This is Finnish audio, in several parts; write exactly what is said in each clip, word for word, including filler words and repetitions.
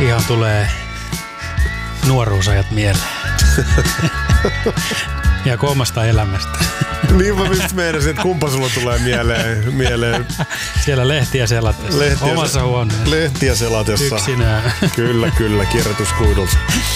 Ihan tulee nuoruusajat mieleen. Ja omasta elämästä. Niin mä just meinasin, että kumpa sulla tulee mieleen. mieleen. Siellä lehtiä selatessa. Lehtiä, omassa huoneessa. Lehtiä selatessa. Yksinään. Kyllä, kyllä, kierrätyskuidulta.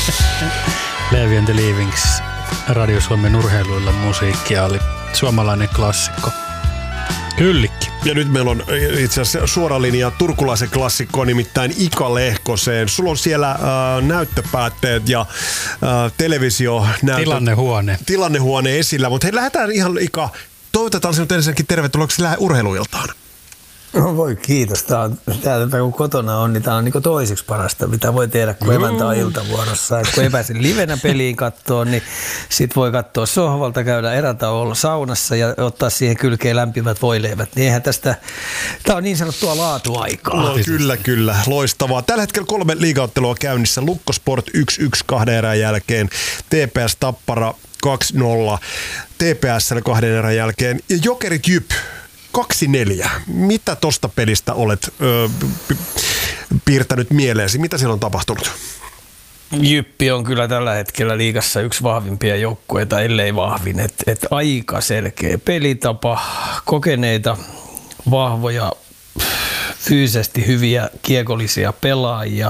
Levi and the Leavings. Radio Suomen urheiluilla musiikkia oli suomalainen klassikko. Kyllikki. Ja nyt meillä on itse asiassa suora linja turkulaisen klassikkoon, nimittäin Ika Lehkoseen. Sulla on siellä äh, näyttöpäätteet ja äh, televisio Tilannehuone. Tilannehuone esillä, mutta hei, lähdetään ihan Ika, toivotetaan sinut ensinnäkin tervetulleeksi lähde urheiluiltaan. No voi kiitos. Tämä on, tämä, kun kotona on, niin tämä on niin toiseksi parasta, mitä voi tehdä, kun mm. emäntä on iltavuorossa. Et kun ei pääse livenä peliin katsoa, niin sit voi katsoa sohvalta, käydä erätauolla saunassa ja ottaa siihen kylkeen lämpimät voileivät. Niin eihän tästä, tämä on niin sanottua laatuaikaa. No kyllä, kyllä. Loistavaa. Tällä hetkellä kolme liigaottelua käynnissä. Lukko Sport yksi yksi kahden erän jälkeen. T P S Tappara kaksi nolla. T P S kahden erän jälkeen. Ja Jokerit Jyp kaksi neljä. Mitä tosta pelistä olet öö, piirtänyt mieleesi? Mitä siellä on tapahtunut? Jyppi on kyllä tällä hetkellä liigassa yksi vahvimpia joukkueita, ellei vahvin. Et, et aika selkeä pelitapa, kokeneita, vahvoja, fyysisesti hyviä kiekollisia pelaajia.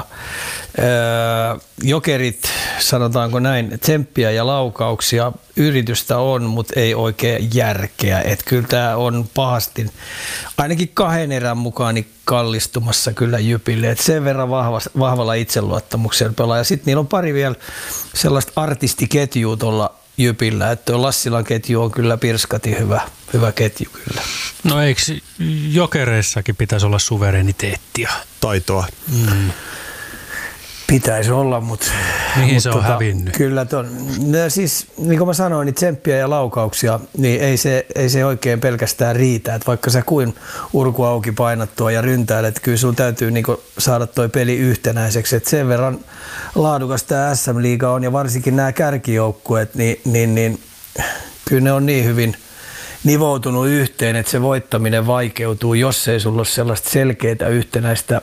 Öö, jokerit, sanotaanko näin, tsemppiä ja laukauksia, yritystä on, mutta ei oikein järkeä. Et kyllä tämä on pahasti, ainakin kahden erän mukaan, niin kallistumassa kyllä Jypille. Et sen verran vahva, vahvalla itseluottamuksella pelaa. Ja sitten niillä on pari vielä sellaista artistiketjua tuolla Jypillä, että tuo Lassilan ketju on kyllä pirskati hyvä, hyvä ketju kyllä. No eikö Jokereissakin pitäisi olla suvereniteettia? Taitoa. Mm. Pitäisi olla, mutta... Mihin mut se on tota, hävinnyt? Kyllä ton, no siis, niin kuin mä sanoin, niin tsemppiä ja laukauksia, niin ei se, ei se oikein pelkästään riitä. Että vaikka sä kuin urku auki painattua ja ryntäilet, kyllä sun täytyy niin kuin saada toi peli yhtenäiseksi. Että sen verran laadukas tämä S M-liiga on, ja varsinkin nämä kärkijoukkueet, niin, niin, niin kyllä ne on niin hyvin nivoutunut yhteen, että se voittaminen vaikeutuu, jos ei sulla ole sellaista selkeää yhtenäistä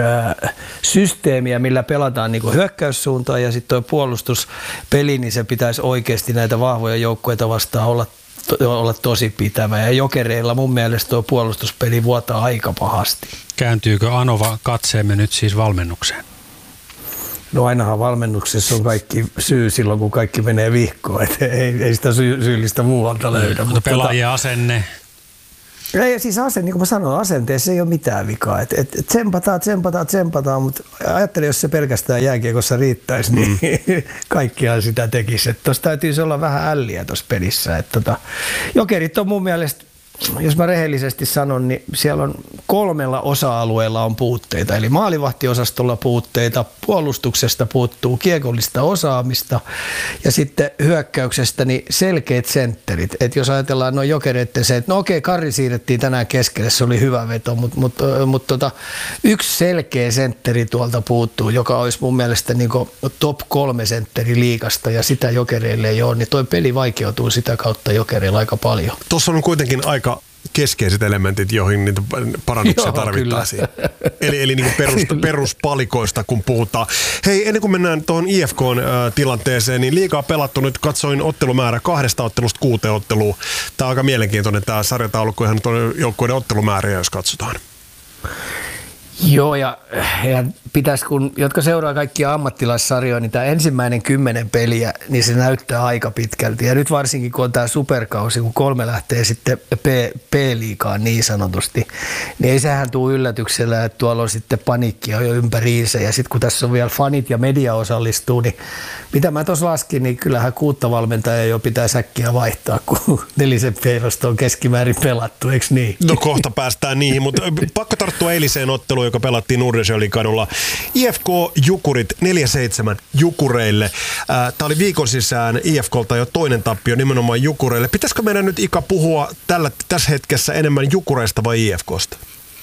systeemiä, millä pelataan niin kuin hyökkäyssuuntaan, ja sitten tuo puolustuspeli, niin se pitäisi oikeasti näitä vahvoja joukkueita vastaan olla, to, olla tosi pitävä. Ja Jokereilla mun mielestä tuo puolustuspeli vuotaa aika pahasti. Kääntyykö Anova katseemme nyt siis valmennukseen? No ainahan valmennuksessa on kaikki syy silloin, kun kaikki menee vihkoon. Et ei, ei sitä syy, syyllistä muualta löydä. Mutta pelaajien asenne... Ja siis asenne, niin kuin mä sanoin, asenteessa ei ole mitään vikaa. Et, et, et tsempataan, tsempataan, tsempataan, mutta ajattelen, jos se pelkästään jääkiekossa riittäisi, niin mm. kaikkiaan sitä tekisi. Tuossa täytyisi olla vähän älliä tuossa pelissä. Et tota, Jokerit on mun mielestä, jos mä rehellisesti sanon, niin siellä on kolmella osa-alueella on puutteita. Eli maalivahtiosastolla puutteita, puolustuksesta puuttuu kiekollista osaamista ja sitten hyökkäyksestä niin selkeät sentterit. Et jos ajatellaan noin Jokereiden se, että no okei, Karri siirrettiin tänään keskelle, se oli hyvä veto, mutta mut, mut, tota, yksi selkeä sentteri tuolta puuttuu, joka olisi mun mielestä niin kuin top kolme sentteri liigasta, ja sitä Jokereille ei ole, niin toi peli vaikeutuu sitä kautta Jokereilla aika paljon. Tuossa on kuitenkin aika keskeiset elementit, joihin niitä parannuksia Joo, tarvittaisiin. Kyllä. Eli, eli niin perus, peruspalikoista, kun puhutaan. Hei, ennen kuin mennään tuohon I F K:n äh, tilanteeseen, niin liigaa pelattu nyt, katsoin ottelumäärä kahdesta ottelusta kuuteen otteluun. Tämä on aika mielenkiintoinen tämä sarjataulukko, ihan joukkueiden ottelumääriä, jos katsotaan. Joo, ja, ja pitäisi, kun, jotka seuraa kaikkia ammattilaissarjoja, niin tämä ensimmäinen kymmenen peliä, niin se näyttää aika pitkälti. Ja nyt varsinkin, kun on tämä superkausi, kun kolme lähtee sitten P- P-liigaan niin sanotusti, niin ei sehän tule yllätyksellä, että tuolla on sitten paniikkia jo ympäriinsä. Ja sitten kun tässä on vielä fanit ja media osallistuu, niin mitä mä tuossa laskin, niin kyllähän kuutta valmentajaa jo pitää säkkiä vaihtaa, kun nelisen peilosta on keskimäärin pelattu, eikö niin? No kohta päästään niihin, mutta pakko tarttua eiliseen otteluun, joka pelattiin Nordensjölin kadulla. I F K Jukurit neljä seitsemän Jukureille. Tämä oli viikon sisään I F K:lta jo toinen tappio nimenomaan Jukureille. Pitäisikö meidän nyt, Ika, puhua tällä, tässä hetkessä enemmän Jukureista vai I F K:sta?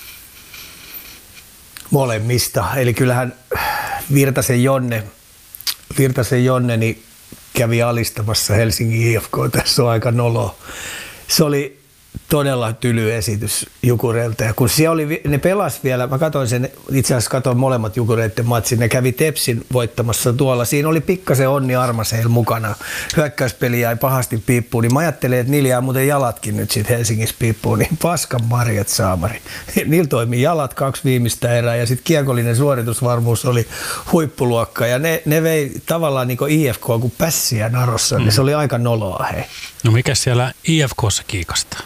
Molemmista. Eli kyllähän Virtasen Jonne, Virtasen Jonne niin kävi alistamassa Helsingin I F K. Tässä on aika noloa. Se oli todella tyly esitys Jukureilta. Ja kun siellä oli, ne pelas vielä, mä katsoin sen, itse asiassa katsoin molemmat Jukureiden matsin, ne kävi Tepsin voittamassa tuolla. Siinä oli pikkasen Onni Armaseil mukana. Hyökkäyspeli jäi pahasti piippuun, niin mä ajattelin, että niillä jää muuten jalatkin nyt sit Helsingissä piippuun, niin paskan marjat saamari. Niillä toimi jalat kaksi viimeistä erää ja sitten kiekollinen suoritusvarmuus oli huippuluokka ja ne, ne vei tavallaan niin kuin I F K kuin pässiä narossa, mm. niin se oli aika noloa hei. No mikä siellä I F K:ssa kiikastaa?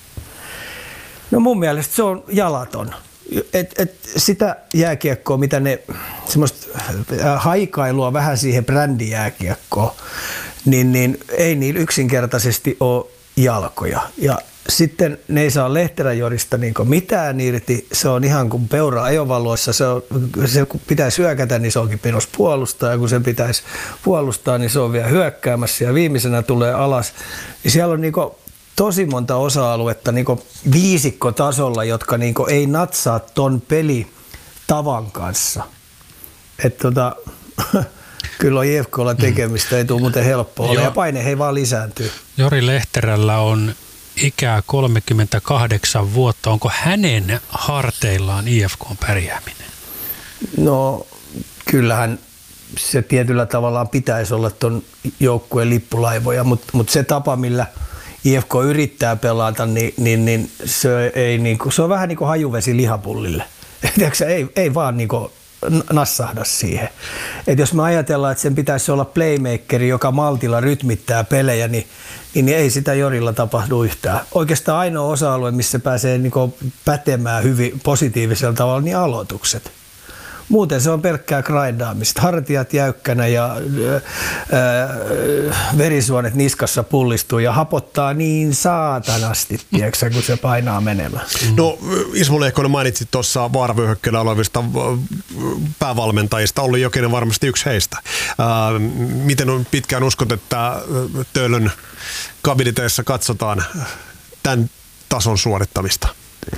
No mun mielestä se on jalaton. Et, et sitä jääkiekkoa, mitä ne, semmoista haikailua vähän siihen brändijääkiekkoon, niin, niin ei niillä yksinkertaisesti ole jalkoja. Ja sitten ne ei saa Lehteränjorista niin mitään irti. Se on ihan kuin peura ajovaloissa. Se, on, se kun pitäisi hyökätä, niin se onkin pinos puolustaa. Ja kun sen pitäisi puolustaa, niin se on vielä hyökkäämässä. Ja viimeisenä tulee alas. Ja siellä on niin kuin tosi monta osa-aluetta niin kuin viisikkotasolla, jotka niin kuin ei natsaa ton pelitavan kanssa. Että tota, kyllä on I F K:lla tekemistä, ei tule muuten helppoa ole, ja paine hei vaan lisääntyy. Jori Lehterällä on ikää kolmekymmentäkahdeksan vuotta. Onko hänen harteillaan I F K:n pärjääminen? No kyllähän se tietyllä tavallaan pitäisi olla ton joukkueen lippulaivoja, mutta mut se tapa, millä I F K yrittää pelata, niin, niin, niin, se, ei, niin kuin, se on vähän niin kuin hajuvesi lihapullille. Tiedätkö, ei, ei vaan niin kuin nassahda siihen. Et jos me ajatellaan, että sen pitäisi olla playmakeri, joka maltilla rytmittää pelejä, niin, niin ei sitä Jorilla tapahdu yhtään. Oikeastaan ainoa osa-alue, missä pääsee niin kuin pätemään hyvin positiivisella tavalla, niin aloitukset. Muuten se on pelkkää grindaamista. Hartiat jäykkänä ja ää, verisuonet niskassa pullistuu ja hapottaa niin saatanasti, tiedätkö, kun se painaa menemään. No Ismo Lehkonen mainitsit tuossa vaaravyöhykkeellä olevista päävalmentajista. Olli Jokinen varmasti yksi heistä. Ää, miten on pitkään uskot, että Töölön kabiniteissa katsotaan tämän tason suorittamista?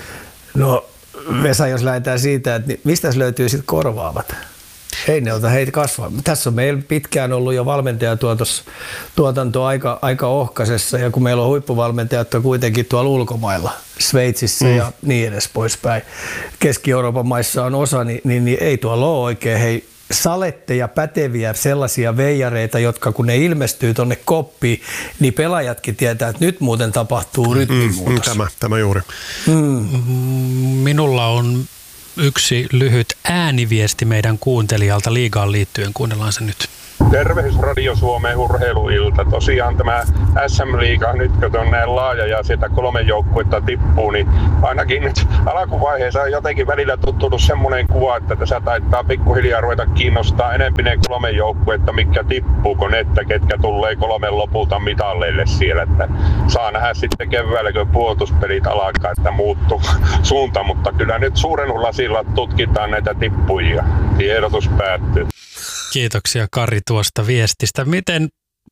No Vesa, jos lähdetään siitä, että mistä se löytyy sitten korvaavat? Ei ne ota heitä kasvaa. Tässä on meillä pitkään ollut jo valmentajatuotanto aika, aika ohkaisessa, ja kun meillä on huippuvalmentajat on kuitenkin tuolla ulkomailla, Sveitsissä mm. ja niin edes poispäin. Keski-Euroopan maissa on osa, niin, niin, niin ei tuolla ole oikein hei saletteja, päteviä, sellaisia veijareita, jotka kun ne ilmestyy tonne koppiin, niin pelaajatkin tietää, että nyt muuten tapahtuu rytmimuutos. Mm, tämä, tämä juuri. Mm. Minulla on yksi lyhyt ääniviesti meidän kuuntelijalta liigaan liittyen. Kuunnellaan se nyt. Tervehdys Radio Suomeen urheiluilta. Tosiaan tämä S M-liiga nyt kun on näin laaja ja sieltä kolme joukkuetta tippuu, niin ainakin nyt alkuvaiheessa on jotenkin välillä tuttunut semmoinen kuva, että tässä taittaa pikkuhiljaa ruveta kiinnostaa enemmän ne kolme joukkuetta, mitkä tippuu, kuin ne, että ketkä tulee kolmen lopulta mitalleille siellä. Että saa nähdä sitten keväällä, kun puolustuspelit alkaa, että muuttuu suunta, mutta kyllä nyt suuren lasilla tutkitaan näitä tippujia. Tiedotus päättyy. Kiitoksia Kari tuosta viestistä. Miten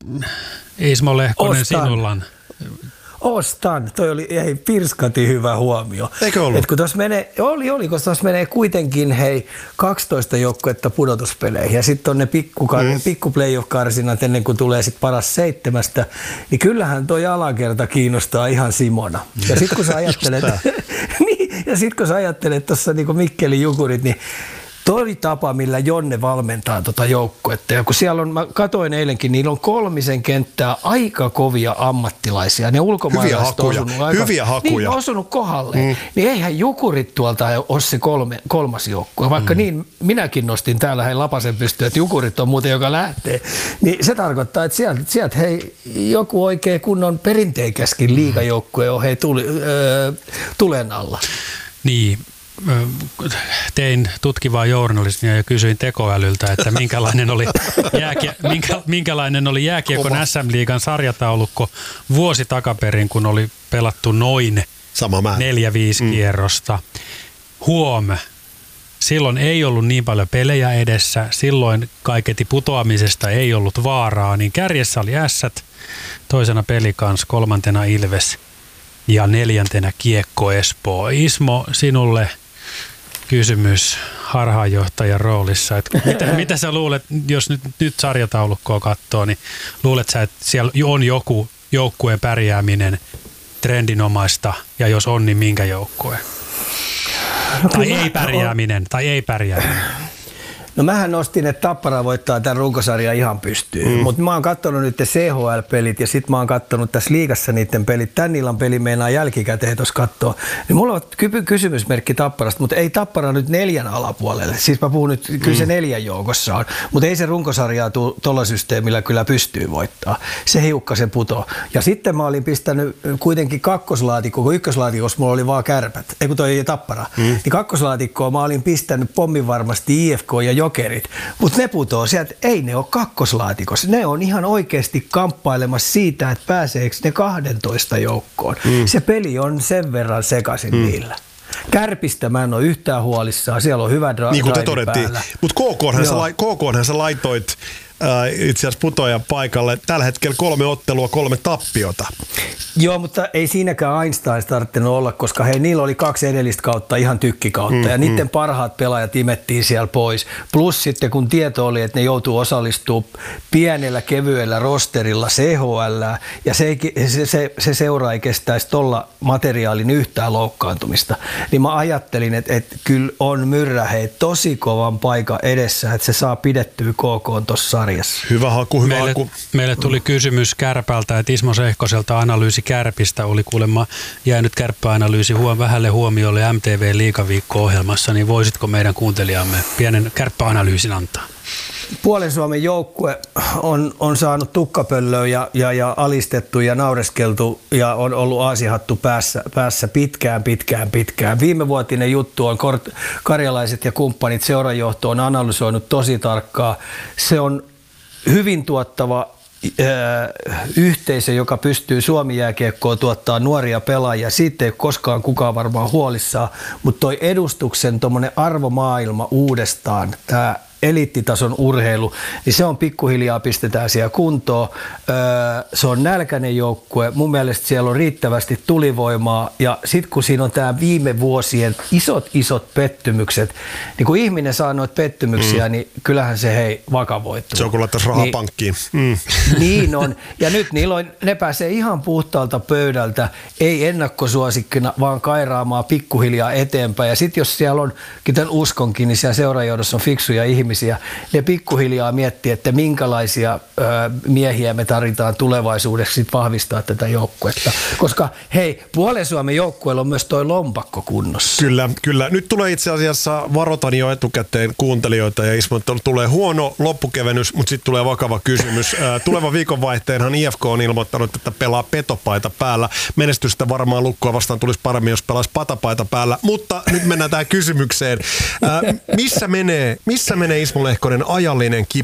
Ismo Lehkonen Ostan. sinulla on? Ostan. Toi oli ei, pirskati hyvä huomio. Eikö ollut? Et kun tos menee, oli, oli, kun tuossa menee kuitenkin hei kaksitoista joukkuetta pudotuspeleihin ja sitten on ne pikku, mm. pikku playoff-karsinat ennen kuin tulee sitten paras seitsemästä, niin kyllähän toi alakerta kiinnostaa ihan Simona. Ja sitten kun sä ajattelet, niin, ja sit kun sä ajattelet tuossa niinku Mikkelin Jukurit, niin toi tapa, millä Jonne valmentaa tuota joukkuetta. Ja kun siellä on, mä katoin eilenkin, niillä on kolmisen kenttää aika kovia ammattilaisia. Ne ulkomaalaiset on osunut aika, hyviä hakuja. Niin, osunut kohdalle. Mm. Niin eihän Jukurit tuolta ole se kolme, kolmas joukkue. Vaikka mm. niin minäkin nostin täällä hei lapasen pystyyn, että Jukurit on muuten, joka lähtee. Niin se tarkoittaa, että sieltä, sieltä hei joku oikein kunnon perinteikäskin liigajoukkue on hei tuli, öö, tulen alla. Niin. Tein tutkivaa journalismia ja kysyin tekoälyltä, että minkälainen oli, jääkie, minkä, minkälainen oli jääkiekon S M-liigan sarjataulukko vuosi takaperin, kun oli pelattu noin neljä viisi mm. kierrosta. Huom, silloin ei ollut niin paljon pelejä edessä, silloin kaiketi putoamisesta ei ollut vaaraa, niin kärjessä oli Ässät, toisena Pelikans, kolmantena Ilves ja neljäntenä Kiekko Espoo. Ismo, sinulle kysymys harhaanjohtajan roolissa. Että mitä, mitä sä luulet, jos nyt, nyt sarjataulukkoa katsoo, niin luulet sä, että siellä on joku joukkueen pärjääminen trendinomaista, ja jos on, niin minkä joukkueen? No, tai ei pärjääminen, on... tai ei pärjääminen. No mähän nostin, että Tappara voittaa tämän runkosarjan ihan pystyyn, mm. mutta mä oon katsonut nyt C H L-pelit ja sit mä oon katsonut tässä liigassa niiden pelit. Tän illan peli meinaa jälkikäteen tuossa katsoa. Niin mulla on ky- kysymysmerkki Tapparasta, mutta ei Tappara nyt neljän alapuolelle. Siis mä puhun nyt, kyllä se mm. neljän joukossa on, mutta ei se runkosarjaa tule tuolla systeemillä kyllä pystyy voittaa. Se hiukkasen putoo. Ja sitten mä olin pistänyt kuitenkin kakkoslaatikko, kun ykköslaatikossa mulla oli vaan Kärpät, ei kun toi Tappara. Mm. Niin kakkoslaatikkoa mä olin pistänyt pommin varmasti I F K ja Jokerit, mutta ne putoo sieltä, ei ne ole kakkoslaatikossa, ne on ihan oikeasti kamppailemassa siitä, että pääseekö ne kahdentoista joukkoon. Mm. Se peli on sen verran sekaisin mm. niillä. Kärpistä mä en ole yhtään huolissaan, siellä on hyvä dra- niin kuin te drive todettiin, mutta K K:nhan sä laitoit äh, itse asiassa putoajan paikalle. Tällä hetkellä kolme ottelua, kolme tappiota. Joo, mutta ei siinäkään Einstein tarvittanut olla, koska hei, niillä oli kaksi edellistä kautta ihan tykkikautta mm, ja niiden mm. parhaat pelaajat imettiin siellä pois. Plus sitten kun tieto oli, että ne joutuu osallistumaan pienellä kevyellä rosterilla C H L ja se, se, se, se seura ei kestäisi tuolla materiaalin yhtään loukkaantumista, niin mä ajattelin, että, että kyllä on Myrrä hei tosi kovan paikan edessä, että se saa pidettyä K K:n tuossa sarjassa. Hyvä haku, hyvä meille, haku. Meille tuli kysymys Kärpältä, että Ismo Sehkoselta analyysi Kärpistä oli kuulemma jäänyt kärppäanalyysi huom- vähälle huomiolle M T V-liigaviikko-ohjelmassa, niin voisitko meidän kuuntelijamme pienen kärppäanalyysin antaa? Puolen Suomen joukkue on, on saanut tukkapöllöä ja, ja, ja alistettu ja naureskeltu ja on ollut aasihattu päässä, päässä pitkään, pitkään, pitkään. Viimevuotinen juttu on kort, karjalaiset ja kumppanit, seurajohto on analysoinut tosi tarkkaa. Se on hyvin tuottava yhteisö, joka pystyy Suomi-jääkiekkoon tuottaa nuoria pelaajia. Siitä ei koskaan kukaan varmaan huolissaan, mutta toi edustuksen tommonen arvomaailma uudestaan, tämä eliittitason urheilu, niin se on pikkuhiljaa pistetään siellä kuntoon. Se on nälkäinen joukkue. Mun mielestä siellä on riittävästi tulivoimaa ja sitten kun siinä on tämä viime vuosien isot isot pettymykset, niin kun ihminen saa noita pettymyksiä, mm. niin kyllähän se hei vakavoittuu. Se on kun laittaisi rahaa niin, pankkiin. Mm. Niin on. Ja nyt niillä on, ne pääsee ihan puhtaalta pöydältä, ei ennakkosuosikkina, vaan kairaamaan pikkuhiljaa eteenpäin. Ja sitten jos siellä on, kuten uskonkin, niin siellä seurajohdossa on fiksuja ihmisiä, ne pikkuhiljaa miettii, että minkälaisia ö, miehiä me tarvitaan tulevaisuudessa sit vahvistaa tätä joukkuetta. Koska hei, Puolen Suomen joukkueella on myös toi lompakko kunnossa. Kyllä, kyllä. Nyt tulee itse asiassa, varoitan jo etukäteen kuuntelijoita ja Ismo, tulee huono loppukevennys, mutta sitten tulee vakava kysymys. Tulevan viikonvaihteenhan I F K on ilmoittanut, että pelaa petopaita päällä. Menestystä varmaan Lukkoa vastaan tulisi paremmin, jos pelaisi patapaita päällä, mutta nyt mennään tähän kysymykseen. Missä menee, missä menee Ismo Lehkonen ajallinen